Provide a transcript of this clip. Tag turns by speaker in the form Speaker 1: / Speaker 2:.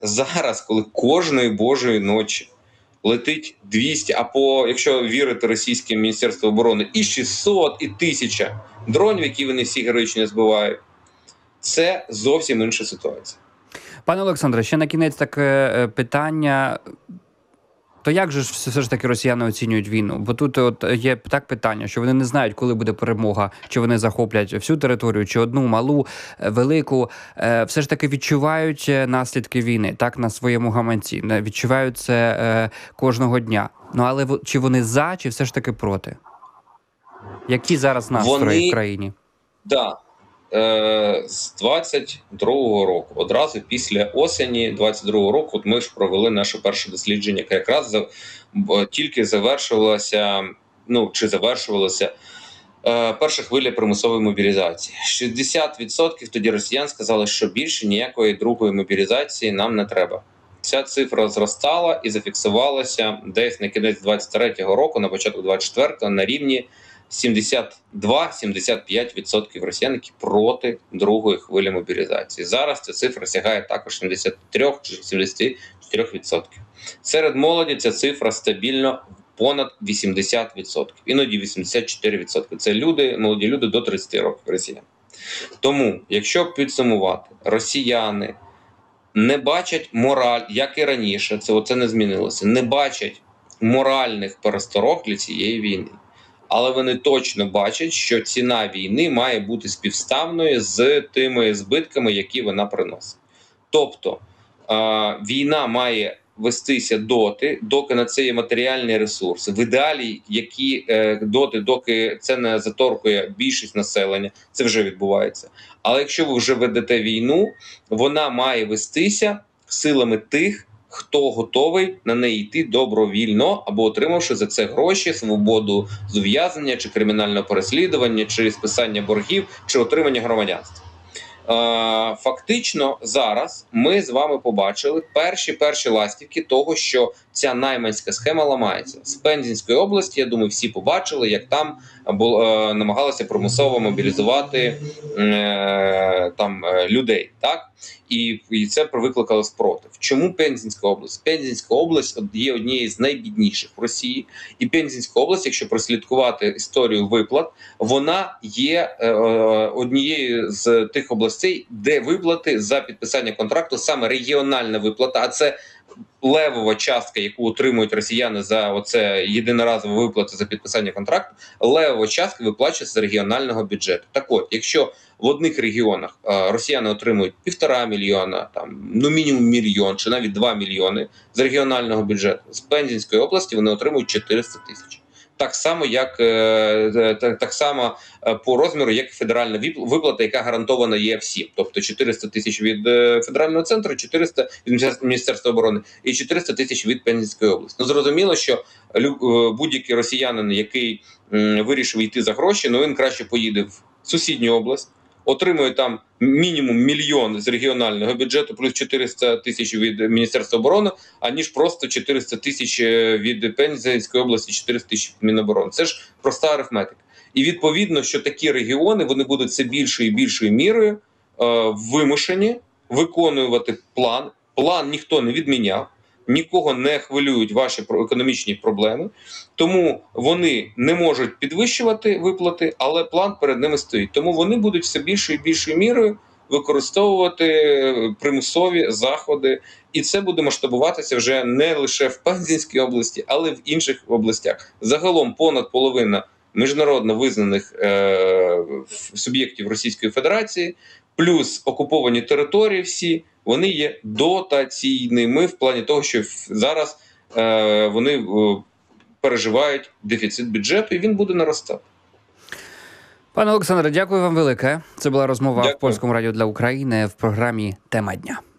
Speaker 1: зараз, коли кожної божої ночі летить 200, якщо вірити російським Міністерству оборони, і 600, і 1000 дронів, які вони всі героїчно збивають, це зовсім інша ситуація.
Speaker 2: Пане Олександре, ще на кінець таке питання. То як же ж все ж таки росіяни оцінюють війну? Бо тут є так питання, що вони не знають, коли буде перемога, чи вони захоплять всю територію, чи одну, малу, велику. Все ж таки відчувають наслідки війни, так, на своєму гаманці. Відчувають це кожного дня. Ну, але чи вони за, чи все ж таки проти? Які зараз настрої в країні?
Speaker 1: Так. З 22-го року, одразу після осені 22-го року, от ми ж провели наше перше дослідження, яке якраз тільки завершувалася перша хвиля примусової мобілізації. 60% тоді росіян сказали, що більше ніякої другої мобілізації нам не треба. Ця цифра зростала і зафіксувалася десь на кінець 23-го року, на початку 24-го, на рівні 72-75% росіян, які проти другої хвилі мобілізації. Зараз ця цифра сягає також 73 чи 74%. Серед молоді ця цифра стабільно понад 80%, іноді 84%. Це молоді люди до 30 років росіян. Тому, якщо підсумувати, росіяни не бачать мораль, як і раніше, це не змінилося, не бачать моральних пересторог для цієї війни. Але вони точно бачать, що ціна війни має бути співставною з тими збитками, які вона приносить. Тобто війна має вестися доки на це є матеріальні ресурси. В ідеалі, доки це не заторкує більшість населення, це вже відбувається. Але якщо ви вже ведете війну, вона має вестися силами тих, хто готовий на неї йти добровільно, або отримавши за це гроші, свободу з ув'язнення, чи кримінального переслідування, чи списання боргів, чи отримання громадянства. Фактично зараз ми з вами побачили перші ластівки того, що ця найманська схема ламається. З Пензенської області, я думаю, всі побачили, як там намагалися примусово мобілізувати людей, так? І це викликало спротив. Чому Пензенська область? Пензенська область є однією з найбідніших в Росії. І Пензенська область, якщо прослідкувати історію виплат, вона є однією з тих областей, де виплати за підписання контракту, саме регіональна виплата, а це левова частка, яку отримують росіяни за оце єдиноразові виплати за підписання контракту, левова частка виплачується з регіонального бюджету. Так от, якщо в одних регіонах росіяни отримують 1,5 мільйона, мінімум мільйон, чи навіть 2 мільйони з регіонального бюджету, з Пензенської області вони отримують 400 тисяч. Так само по розміру, як і федеральна виплата, яка гарантована є всім. Тобто 400 тисяч від федерального центру, 400 від Міністерства оборони і 400 тисяч від Пензенської області. Зрозуміло, що будь-який росіянин, який вирішив йти за гроші, він краще поїде в сусідню область, отримує там мінімум мільйон з регіонального бюджету, плюс 400 тисяч від Міністерства оборони, аніж просто 400 тисяч від Пензенської області, 400 тисяч від Міноборони. Це ж проста арифметика. І відповідно, що такі регіони, вони будуть все більшою і більшою мірою вимушені виконувати план. План ніхто не відміняв. Нікого не хвилюють ваші економічні проблеми, тому вони не можуть підвищувати виплати, але план перед ними стоїть. Тому вони будуть все більшою і більшою мірою використовувати примусові заходи, і це буде масштабуватися вже не лише в Пензенській області, але й в інших областях. Загалом понад половина міжнародно визнаних суб'єктів Російської Федерації, плюс окуповані території всі, вони є дотаційними в плані того, що зараз вони переживають дефіцит бюджету, і він буде наростати.
Speaker 2: Пане Олександре, дякую вам велике. Це була розмова в Польському радіо для України в програмі «Тема дня».